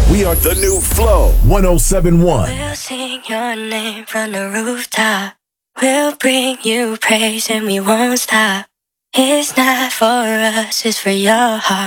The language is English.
We are the new Flow 1071. We'll sing your name from the rooftop. We'll bring you praise and we won't stop. It's not for us, it's for your heart.